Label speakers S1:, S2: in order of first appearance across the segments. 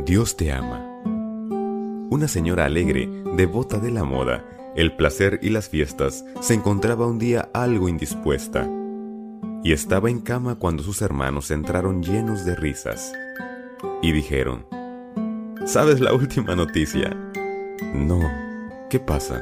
S1: Dios te ama. Una señora alegre, devota de la moda, el placer y las fiestas, se encontraba un día algo indispuesta y estaba en cama cuando sus hermanos entraron llenos de risas y dijeron: ¿Sabes la última noticia? No, ¿qué pasa?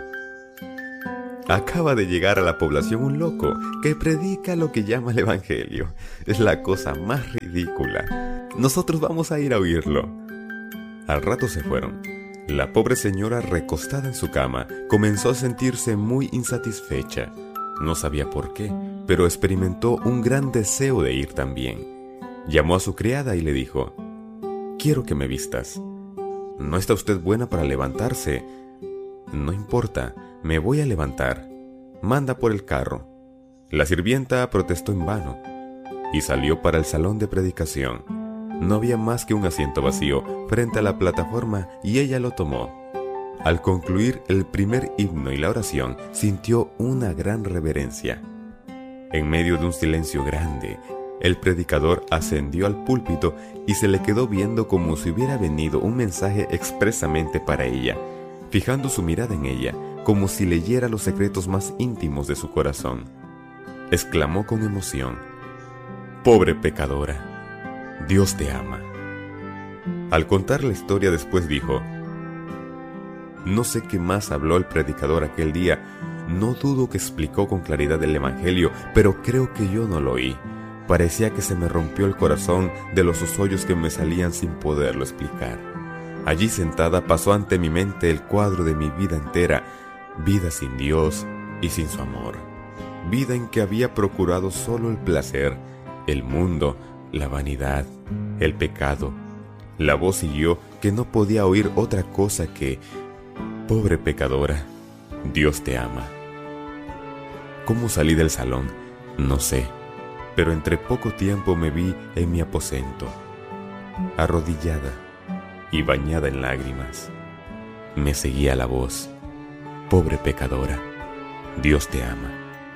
S1: Acaba de llegar a la población un loco que predica lo que llama el Evangelio. Es la cosa más ridícula. Nosotros vamos a ir a oírlo. Al rato se fueron. La pobre señora, recostada en su cama, comenzó a sentirse muy insatisfecha. No sabía por qué, pero experimentó un gran deseo de ir también. Llamó a su criada y le dijo: «Quiero que me vistas». «¿No está usted buena para levantarse?» «No importa, me voy a levantar. Manda por el carro». La sirvienta protestó en vano y salió para el salón de predicación. No había más que un asiento vacío frente a la plataforma y ella lo tomó. Al concluir el primer himno y la oración, sintió una gran reverencia. En medio de un silencio grande, el predicador ascendió al púlpito y se le quedó viendo como si hubiera venido un mensaje expresamente para ella, fijando su mirada en ella, como si leyera los secretos más íntimos de su corazón. Exclamó con emoción: «Pobre pecadora, Dios te ama». Al contar la historia después dijo: «No sé qué más habló el predicador aquel día, no dudo que explicó con claridad el Evangelio, pero creo que yo no lo oí. Parecía que se me rompió el corazón de los hoyos que me salían sin poderlo explicar. Allí sentada pasó ante mi mente el cuadro de mi vida entera, vida sin Dios y sin su amor. Vida en que había procurado solo el placer, el mundo, la vanidad, el pecado. La voz siguió que no podía oír otra cosa que: «Pobre pecadora, Dios te ama». ¿Cómo salí del salón? No sé, pero entre poco tiempo me vi en mi aposento, arrodillada y bañada en lágrimas. Me seguía la voz: «Pobre pecadora, Dios te ama».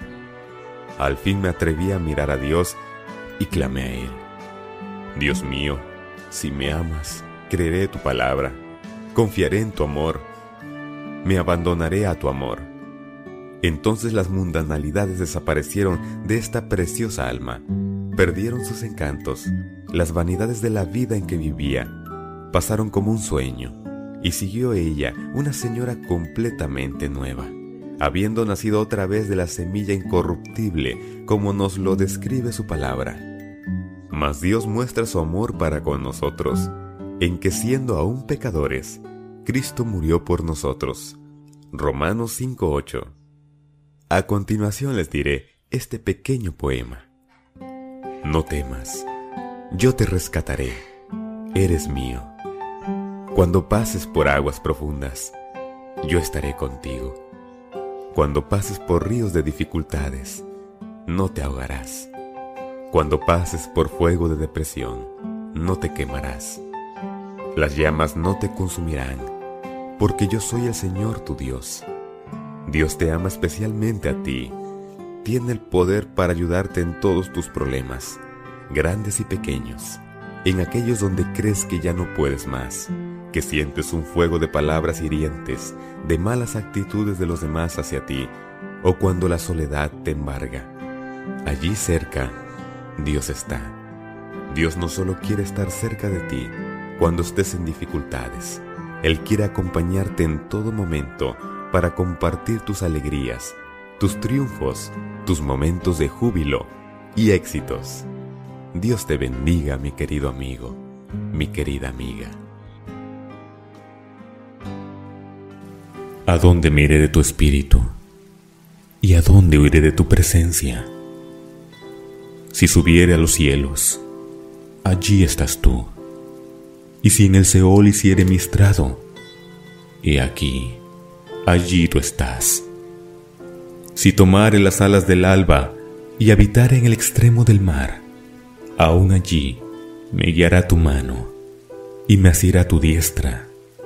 S1: Al fin me atreví a mirar a Dios y clamé a Él: «Dios mío, si me amas, creeré tu palabra, confiaré en tu amor, me abandonaré a tu amor». Entonces las mundanalidades desaparecieron de esta preciosa alma, perdieron sus encantos, las vanidades de la vida en que vivía pasaron como un sueño, y siguió ella una señora completamente nueva, habiendo nacido otra vez de la semilla incorruptible, como nos lo describe su palabra. Mas Dios muestra su amor para con nosotros, en que siendo aún pecadores, Cristo murió por nosotros. Romanos 5:8. A continuación les diré este pequeño poema. No temas, yo te rescataré, eres mío. Cuando pases por aguas profundas, yo estaré contigo. Cuando pases por ríos de dificultades, no te ahogarás. Cuando pases por fuego de depresión, no te quemarás. Las llamas no te consumirán, porque yo soy el Señor tu Dios. Dios te ama especialmente a ti. Tiene el poder para ayudarte en todos tus problemas, grandes y pequeños, en aquellos donde crees que ya no puedes más, que sientes un fuego de palabras hirientes, de malas actitudes de los demás hacia ti, o cuando la soledad te embarga. Allí cerca, Dios está. Dios no solo quiere estar cerca de ti cuando estés en dificultades, Él quiere acompañarte en todo momento para compartir tus alegrías, tus triunfos, tus momentos de júbilo y éxitos. Dios te bendiga, mi querido amigo, mi querida amiga.
S2: ¿A dónde me iré de tu espíritu? ¿Y a dónde huiré de tu presencia? Si subiere a los cielos, allí estás tú. Y si en el Seol hiciere mi estrado, he aquí, allí tú estás. Si tomare las alas del alba y habitare en el extremo del mar, aún allí me guiará tu mano y me asirá tu diestra.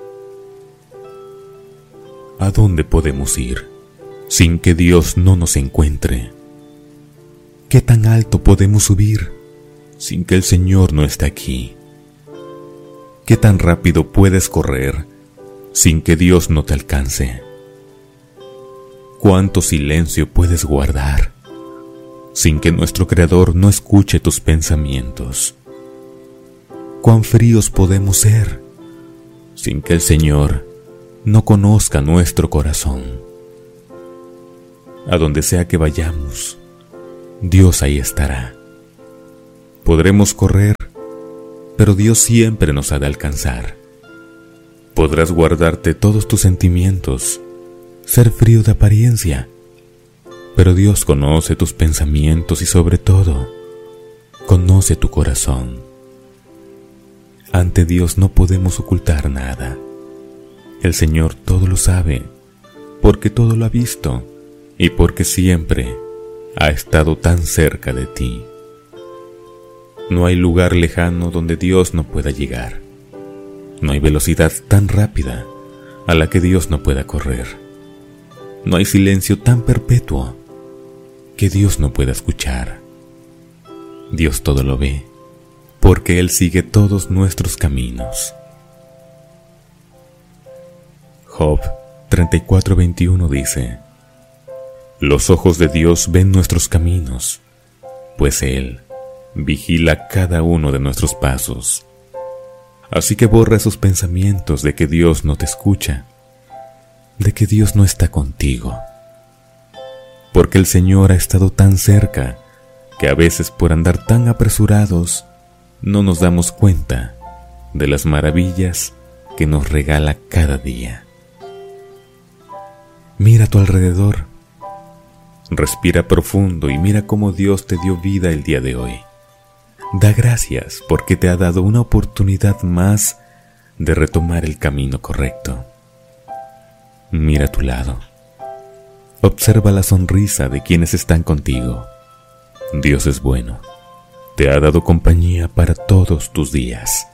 S2: ¿A dónde podemos ir sin que Dios no nos encuentre? ¿Qué tan alto podemos subir sin que el Señor no esté aquí? ¿Qué tan rápido puedes correr sin que Dios no te alcance? ¿Cuánto silencio puedes guardar sin que nuestro Creador no escuche tus pensamientos? ¿Cuán fríos podemos ser sin que el Señor no conozca nuestro corazón? A donde sea que vayamos, Dios ahí estará. Podremos correr, pero Dios siempre nos ha de alcanzar. Podrás guardarte todos tus sentimientos, ser frío de apariencia, pero Dios conoce tus pensamientos y sobre todo, conoce tu corazón. Ante Dios no podemos ocultar nada. El Señor todo lo sabe, porque todo lo ha visto y porque siempre ha estado tan cerca de ti. No hay lugar lejano donde Dios no pueda llegar. No hay velocidad tan rápida a la que Dios no pueda correr. No hay silencio tan perpetuo que Dios no pueda escuchar. Dios todo lo ve, porque Él sigue todos nuestros caminos. Job 34:21 dice: Los ojos de Dios ven nuestros caminos, pues Él vigila cada uno de nuestros pasos. Así que borra esos pensamientos de que Dios no te escucha, de que Dios no está contigo. Porque el Señor ha estado tan cerca que a veces por andar tan apresurados no nos damos cuenta de las maravillas que nos regala cada día. Mira a tu alrededor, respira profundo y mira cómo Dios te dio vida el día de hoy. Da gracias porque te ha dado una oportunidad más de retomar el camino correcto. Mira a tu lado. Observa la sonrisa de quienes están contigo. Dios es bueno. Te ha dado compañía para todos tus días.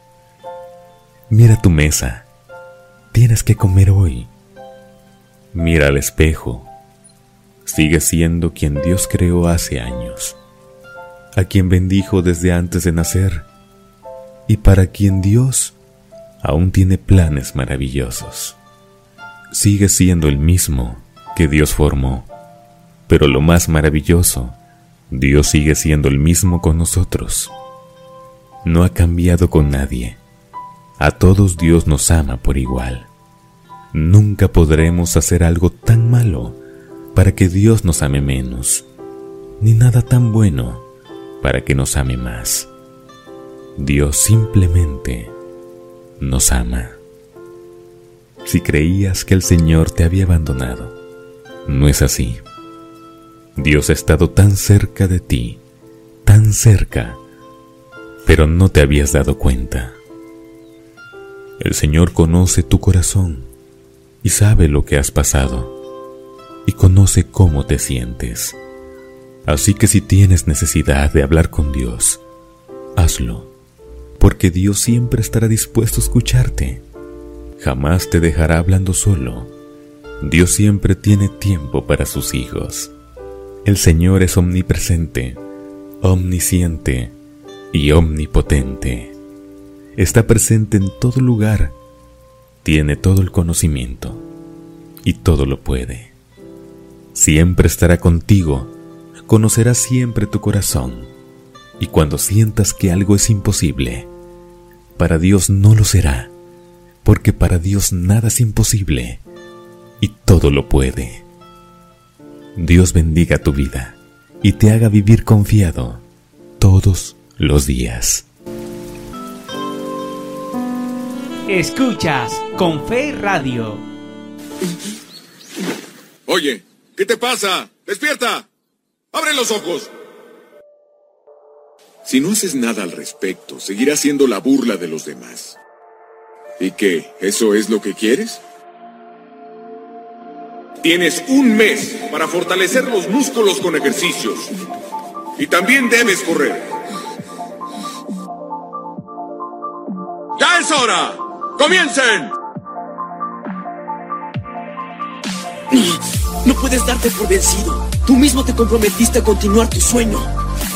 S2: Mira tu mesa. Tienes que comer hoy. Mira al espejo. Sigues siendo quien Dios creó hace años, a quien bendijo desde antes de nacer y para quien Dios aún tiene planes maravillosos. Sigues siendo el mismo que Dios formó, pero lo más maravilloso, Dios sigue siendo el mismo con nosotros. No ha cambiado con nadie. A todos Dios nos ama por igual. Nunca podremos hacer algo tan malo para que Dios nos ame menos, ni nada tan bueno para que nos ame más. Dios simplemente nos ama. Si creías que el Señor te había abandonado, no es así. Dios ha estado tan cerca de ti, tan cerca, pero no te habías dado cuenta. El Señor conoce tu corazón y sabe lo que has pasado y conoce cómo te sientes. Así que si tienes necesidad de hablar con Dios, hazlo, porque Dios siempre estará dispuesto a escucharte. Jamás te dejará hablando solo. Dios siempre tiene tiempo para sus hijos. El Señor es omnipresente, omnisciente y omnipotente. Está presente en todo lugar, tiene todo el conocimiento y todo lo puede. Siempre estará contigo, conocerá siempre tu corazón, y cuando sientas que algo es imposible, para Dios no lo será, porque para Dios nada es imposible y todo lo puede. Dios bendiga tu vida y te haga vivir confiado todos los días.
S3: Escuchas Con Fe Radio.
S4: Oye, ¿qué te pasa? ¡Despierta! ¡Abre los ojos! Si no haces nada al respecto, seguirás siendo la burla de los demás. ¿Y qué? ¿Eso es lo que quieres? Tienes un mes para fortalecer los músculos con ejercicios. Y también debes correr. ¡Ya es hora! ¡Comiencen!
S5: No puedes darte por vencido. Tú mismo te comprometiste a continuar tu sueño.